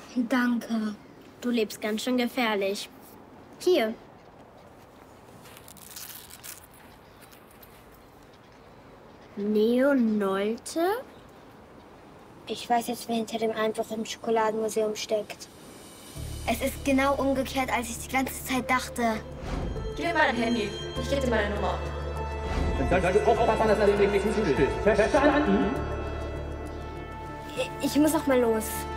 Danke. Du lebst ganz schön gefährlich. Hier. Neo Nolte? Ich weiß jetzt, wer hinter dem Einbruch im Schokoladenmuseum steckt. Es ist genau umgekehrt, als ich die ganze Zeit dachte. Gib mir mein Handy. Ich gebe dir meine Nummer. Dann solltest du aufpassen, dass er dem nicht zustößt. Verstanden? Ich muss auch mal los.